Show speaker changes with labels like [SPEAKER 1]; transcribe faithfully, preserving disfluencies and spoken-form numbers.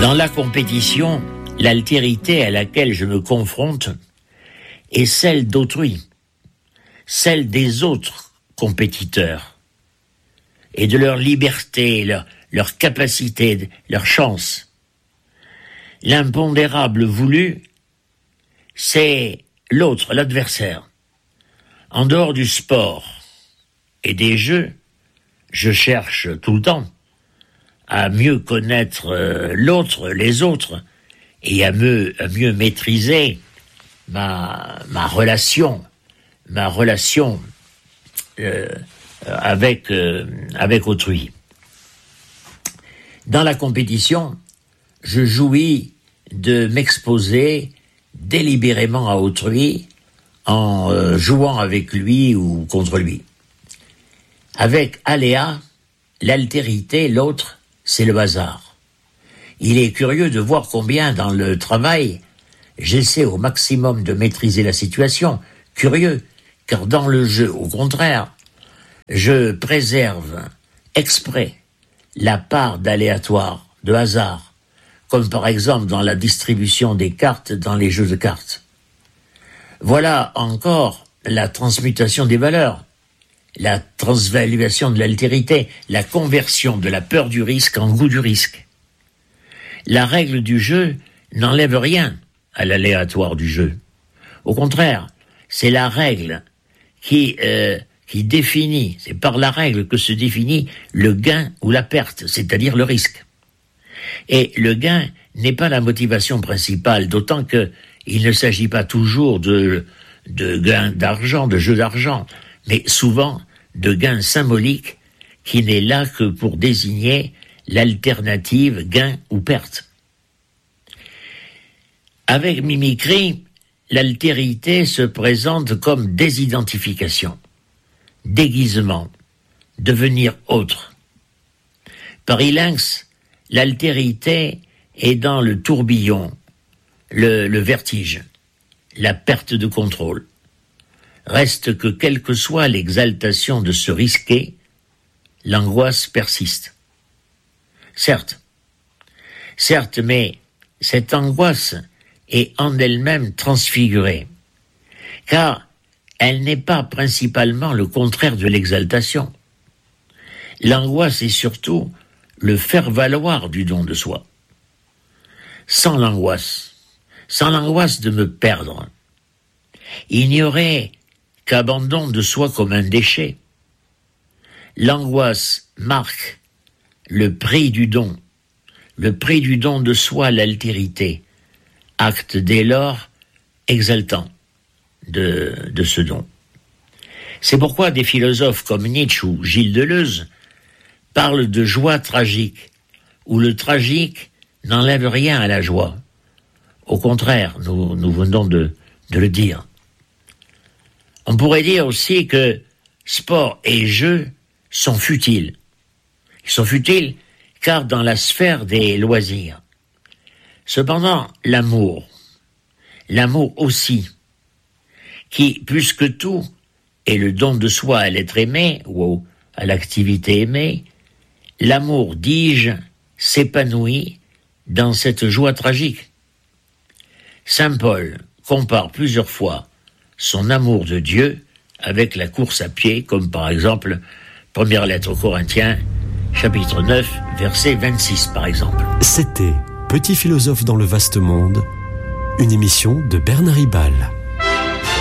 [SPEAKER 1] Dans la compétition, l'altérité à laquelle je me confronte est celle d'autrui, celle des autres compétiteurs, et de leur liberté, leur, leur capacité, leur chance. L'impondérable voulu, c'est l'autre, l'adversaire. En dehors du sport et des jeux, je cherche tout le temps à mieux connaître euh, l'autre, les autres, et à mieux, à mieux maîtriser ma, ma relation, ma relation euh, avec, euh, avec autrui. Dans la compétition, je jouis de m'exposer délibérément à autrui en euh, jouant avec lui ou contre lui. Avec aléa, l'altérité, l'autre, c'est le hasard. Il est curieux de voir combien dans le travail, j'essaie au maximum de maîtriser la situation. Curieux, car dans le jeu, au contraire, je préserve exprès la part d'aléatoire, de hasard, comme par exemple dans la distribution des cartes dans les jeux de cartes. Voilà encore la transmutation des valeurs, la transvaluation de l'altérité, la conversion de la peur du risque en goût du risque. La règle du jeu n'enlève rien à l'aléatoire du jeu. Au contraire, c'est la règle qui, euh, qui définit, c'est par la règle que se définit le gain ou la perte, c'est-à-dire le risque. Et le gain n'est pas la motivation principale, d'autant que il ne s'agit pas toujours de, de gain d'argent, de jeu d'argent, mais souvent de gain symbolique qui n'est là que pour désigner l'alternative gain ou perte. Avec mimicry, l'altérité se présente comme désidentification, déguisement, devenir autre. Par Ilinx, l'altérité est dans le tourbillon, le, le vertige, la perte de contrôle. Reste que quelle que soit l'exaltation de se risquer, l'angoisse persiste. Certes, certes, mais cette angoisse est en elle-même transfigurée, car elle n'est pas principalement le contraire de l'exaltation. L'angoisse est surtout le faire-valoir du don de soi. Sans l'angoisse, sans l'angoisse de me perdre, il n'y aurait qu'abandon de soi comme un déchet. L'angoisse marque le prix du don, le prix du don de soi, l'altérité, acte dès lors exaltant de, de ce don. C'est pourquoi des philosophes comme Nietzsche ou Gilles Deleuze parlent de joie tragique, où le tragique n'enlève rien à la joie. Au contraire, nous, nous venons de, de le dire. On pourrait dire aussi que sport et jeu sont futiles. Ils sont futiles car dans la sphère des loisirs. Cependant, l'amour, l'amour aussi, qui, plus que tout, est le don de soi à l'être aimé ou à l'activité aimée, l'amour, dis-je, s'épanouit dans cette joie tragique. Saint Paul compare plusieurs fois son amour de Dieu avec la course à pied, comme par exemple, première lettre aux Corinthiens, chapitre neuf, verset vingt-six, par exemple.
[SPEAKER 2] C'était Petit philosophe dans le vaste monde, une émission de Bernard Ribal.